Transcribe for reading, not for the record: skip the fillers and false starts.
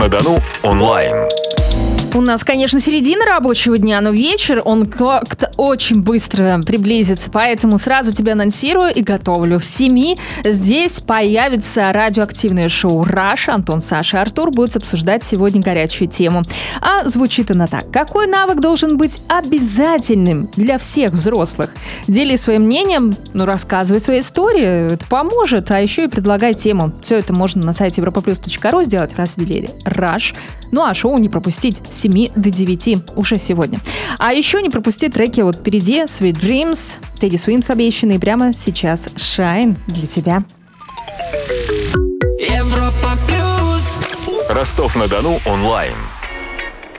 Ростов-на-Дону онлайн. У нас, конечно, середина рабочего дня, но вечер, он как-то очень быстро приблизится, поэтому сразу тебя анонсирую и готовлю. В 7 здесь появится радиоактивное шоу «Раш». Антон, Саша и Артур будут обсуждать сегодня горячую тему. А звучит она так. Какой навык должен быть обязательным для всех взрослых? Делись своим мнением, рассказывай свои истории, это поможет, а еще и предлагай тему. Все это можно на сайте europaplus.ru сделать в разделе «Раш». Ну а шоу не пропустить с 7 до 9 уже сегодня. А еще не пропусти треки вот впереди Sweet Dreams, Teddy Swims обещанные прямо сейчас Shine для тебя. Ростов-на-Дону онлайн.